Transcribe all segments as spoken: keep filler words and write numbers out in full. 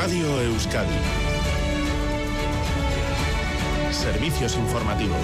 Radio Euskadi. Servicios informativos.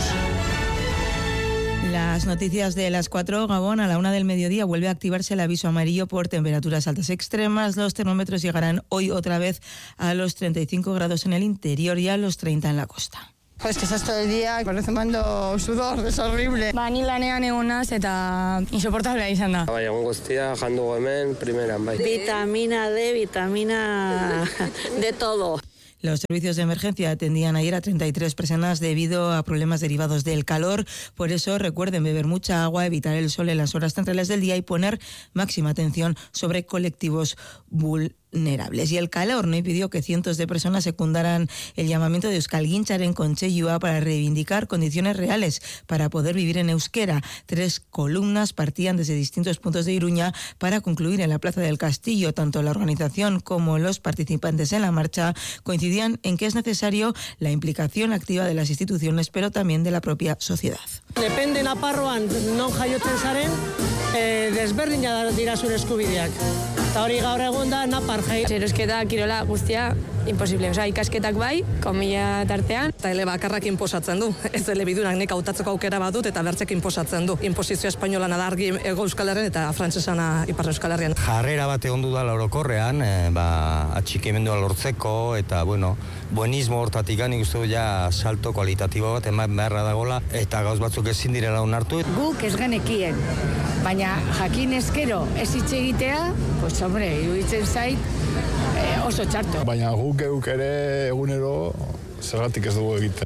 Las noticias de las cuatro, Gabón, a la una del mediodía vuelve a activarse el aviso amarillo por temperaturas altas extremas. Los termómetros llegarán hoy otra vez a los treinta y cinco grados en el interior y a los treinta en la costa. Pues que estás todo el día, parece mando sudor, es horrible. Ba, ni lanean egonaz eta insoportablea izan da. Bai, egun guztia, jandu hemen, primeran, bai. Vitamina D, vitamina de todo. Los servicios de emergencia atendían ayer a treinta y tres personas debido a problemas derivados del calor. Por eso recuerden beber mucha agua, evitar el sol en las horas centrales del día y poner máxima atención sobre colectivos vulnerables. Y el calor no impidió que cientos de personas secundaran el llamamiento de Euskalgintzaren Kontseilua para reivindicar condiciones reales para poder vivir en euskera. Tres columnas partían desde distintos puntos de Iruña para concluir en la Plaza del Castillo. Tanto la organización como los participantes en la marcha coincidían en que es necesario la implicación activa de las instituciones, pero también de la propia sociedad. Depende Nafarroan non jaiotzen zaren, eh, desberdina dira zure eskubideak. Eta hori gaur egun da Napar jai. Erosketa, kirola, guztia, imposible. Osea, ikasketak bai, komila tartean. Eta ele bakarrak inposatzen du. Ez elebidunak nek hautatzeko aukera badut eta bertzek inposatzen du. Inposizio espainola da argi Hego Euskal Herrian eta frantsesana Ipar Euskal Herrian. Jarrera bat egon du da orokorrean, eh, ba, atxikimendua lortzeko eta, bueno, buenismo hortatik nik uste du ja salto kualitatibo bat eman beharra dagola eta gauz batzuk ezin direla onartu. Guk ez genekien, baina jakin eskero ez hitz egitea, pues hombre, iruditzen zait eh, oso txarto. Baina guk geuk ere egunero zergatik ez dugu egiten.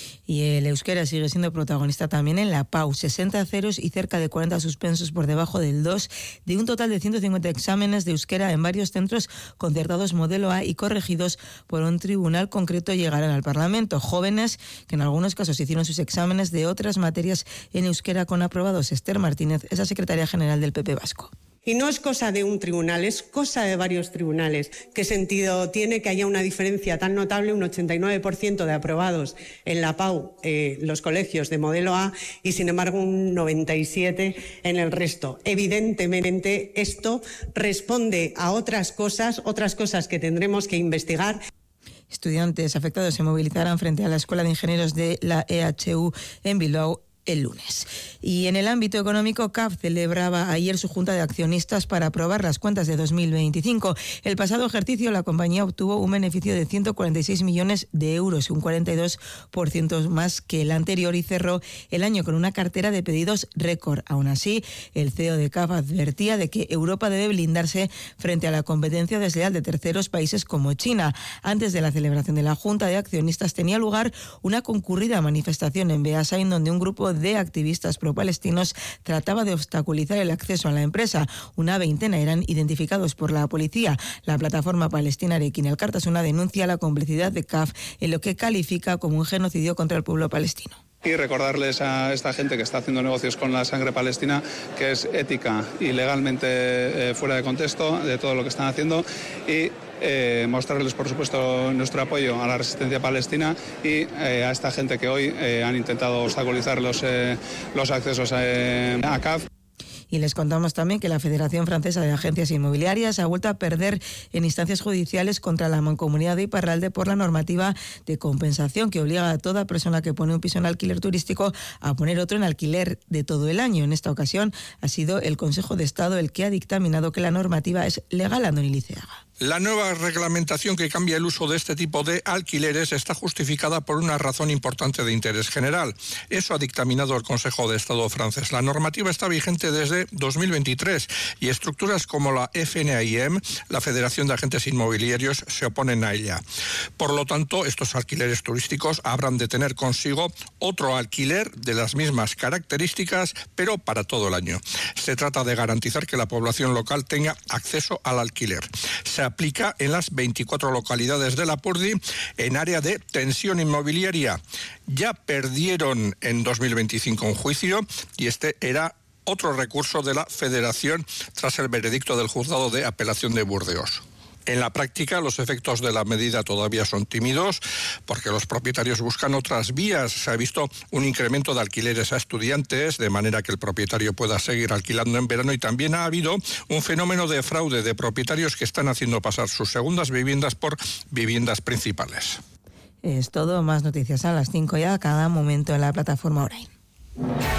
Y el euskera sigue siendo protagonista también en la P A U. sesenta ceros y cerca de cuarenta suspensos por debajo del dos, de un total de ciento cincuenta exámenes de euskera en varios centros concertados modelo A y corregidos por un tribunal concreto llegarán al Parlamento. Jóvenes que en algunos casos hicieron sus exámenes de otras materias en euskera con aprobados. Esther Martínez es la secretaria general del P P vasco. Y no es cosa de un tribunal, es cosa de varios tribunales. ¿Qué sentido tiene que haya una diferencia tan notable, un ochenta y nueve por ciento de aprobados en la P A U, eh, los colegios de modelo A, y sin embargo un noventa y siete por ciento en el resto? Evidentemente esto responde a otras cosas, otras cosas que tendremos que investigar. Estudiantes afectados se movilizarán frente a la Escuela de Ingenieros de la E H U en Bilbao el lunes. Y en el ámbito económico, C A F celebraba ayer su junta de accionistas para aprobar las cuentas de dos mil veinticinco. El pasado ejercicio la compañía obtuvo un beneficio de ciento cuarenta y seis millones de euros, un cuarenta y dos por ciento más que el anterior, y cerró el año con una cartera de pedidos récord. Aún así, el C E O de C A F advertía de que Europa debe blindarse frente a la competencia desleal de terceros países como China. Antes de la celebración de la junta de accionistas tenía lugar una concurrida manifestación en Beasain, donde un grupo de activistas pro-palestinos trataba de obstaculizar el acceso a la empresa. Una veintena eran identificados por la policía. La plataforma palestina Arekin Elkartasuna denuncia la complicidad de C A F en lo que califica como un genocidio contra el pueblo palestino. Y recordarles a esta gente que está haciendo negocios con la sangre palestina que es ética y legalmente eh, fuera de contexto de todo lo que están haciendo, y eh, mostrarles, por supuesto, nuestro apoyo a la resistencia palestina y eh, a esta gente que hoy eh, han intentado obstaculizar los, eh, los accesos a, a C A F. Y les contamos también que la Federación Francesa de Agencias Inmobiliarias ha vuelto a perder en instancias judiciales contra la Mancomunidad de Iparralde por la normativa de compensación que obliga a toda persona que pone un piso en alquiler turístico a poner otro en alquiler de todo el año. En esta ocasión ha sido el Consejo de Estado el que ha dictaminado que la normativa es legal. Andoni Liceaga. La nueva reglamentación que cambia el uso de este tipo de alquileres está justificada por una razón importante de interés general. Eso ha dictaminado el Consejo de Estado francés. La normativa está vigente desde dos mil veintitrés y estructuras como la F N A I M, la Federación de Agentes Inmobiliarios, se oponen a ella. Por lo tanto, estos alquileres turísticos habrán de tener consigo otro alquiler de las mismas características, pero para todo el año. Se trata de garantizar que la población local tenga acceso al alquiler. Se aplica en las veinticuatro localidades de Lapurdi en área de tensión inmobiliaria. Ya perdieron en dos mil veinticinco un juicio y este era otro recurso de la Federación tras el veredicto del Juzgado de Apelación de Burdeos. En la práctica, los efectos de la medida todavía son tímidos porque los propietarios buscan otras vías. Se ha visto un incremento de alquileres a estudiantes, de manera que el propietario pueda seguir alquilando en verano, y también ha habido un fenómeno de fraude de propietarios que están haciendo pasar sus segundas viviendas por viviendas principales. Es todo, más noticias a las cinco ya, a cada momento en la plataforma Orain.